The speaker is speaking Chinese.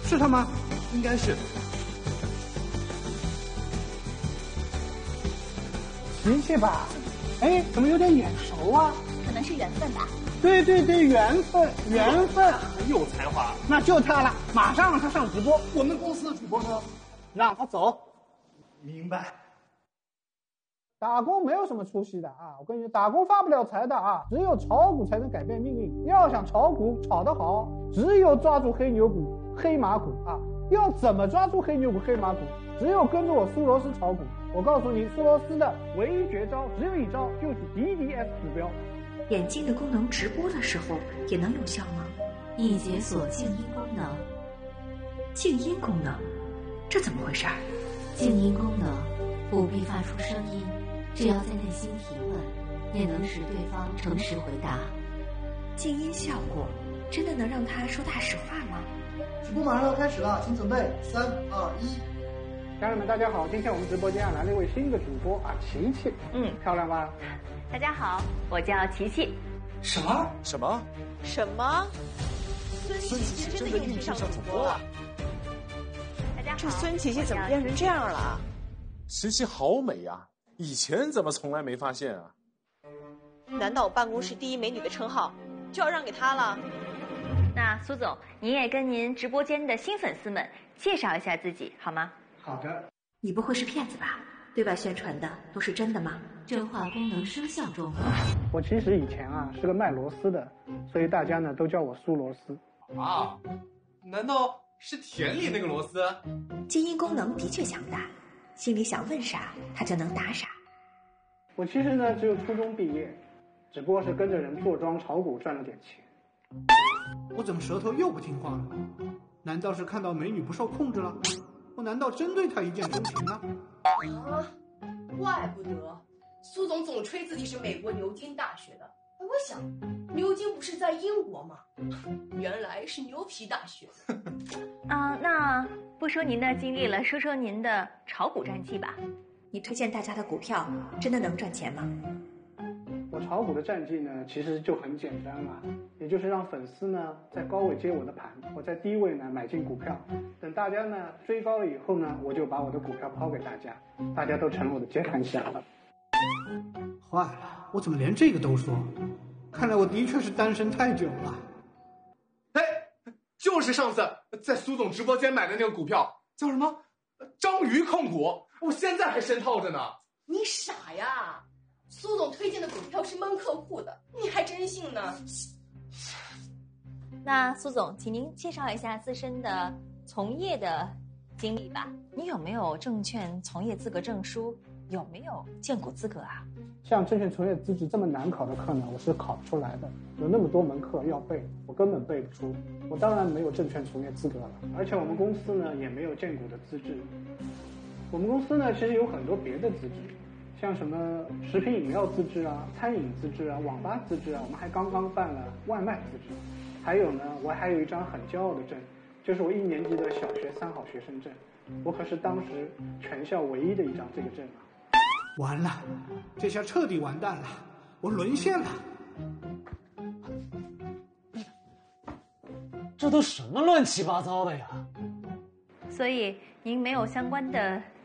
是他吗？ 应该是。 琪琪吧？哎，怎么有点眼熟啊？ 可能是缘分吧。 对，缘分。 很有才华。 那就他了，马上让他上直播。 我们公司的主播呢？ 让他走。 明白。 打工没有什么出息的啊！我跟你说，打工发不了财的啊！只有炒股才能改变命运。要想炒股炒得好，只有抓住黑牛股、黑马股啊！要怎么抓住黑牛股、黑马股？只有跟着我苏罗斯炒股。我告诉你，苏罗斯的唯一绝招只有一招，就是 DDS 指标。 眼镜的功能直播的时候也能有效吗？已解锁静音功能。静音功能，这怎么回事？ 静音功能不必发出声音，只要在内心提问，也能使对方诚实回答。 静音效果真的能让他说大实话吗？ 直播马上要开始了，请准备3、2、1。 家人们，大家好！今天我们直播间来了一位新的主播啊，琪琪。漂亮吧？ 大家好，我叫琪琪。 什么？ 孙琪琪真的应聘上主播了？ 大家好， 这孙琪琪怎么变成这样了？ 琪琪好美啊！以前怎么从来没发现啊？ 难道我办公室第一美女的称号就要让给她了？ 那苏总，您也跟您直播间的新粉丝们介绍一下自己好吗？ 好的。 你不会是骗子吧？对外宣传的都是真的吗？ 真话功能生效中。 我其实以前啊是个卖螺丝的，所以大家呢都叫我苏螺丝。 啊？难道是田里那个螺丝？ 静音功能的确强大，心里想问啥，他就能答啥。 我其实呢只有初中毕业，只不过是跟着人坐庄炒股赚了点钱。 我怎么舌头又不听话了？难道是看到美女不受控制了？我难道真对她一见钟情了？ 啊，怪不得苏总吹自己是美国牛津大学的。我想，牛津不是在英国吗？原来是牛皮大学。 那不说您的经历了，说说您的炒股战绩吧。 你推荐大家的股票真的能赚钱吗？ 我炒股的战绩呢，其实就很简单了，也就是让粉丝呢在高位接我的盘，我在低位呢买进股票，等大家呢追高了以后呢，我就把我的股票抛给大家，大家都成了我的接盘侠了。 坏了，我怎么连这个都说？看来我的确是单身太久了。 哎，就是上次在苏总直播间买的那个股票，叫什么？章鱼控股，我现在还深套着呢。 你傻呀！苏总推荐的股票是蒙客户的，你还真信呢？ 那苏总，请您介绍一下自身的从业的经历吧。你有没有证券从业资格证书？有没有荐股资格啊？ 像证券从业资质这么难考的课呢，我是考不出来的。有那么多门课要背，我根本背不出。我当然没有证券从业资格了，而且我们公司呢也没有荐股的资质。我们公司呢其实有很多别的资质，像什么食品饮料资质啊、餐饮资质啊、网吧资质啊，我们还刚刚办了外卖资质。还有呢，我还有一张很骄傲的证，就是我1年级的小学3好学生证。我可是当时全校唯一的一张这个证啊！ 完了，这下彻底完蛋了，我沦陷了。 这都什么乱七八糟的呀！ 所以您没有相关的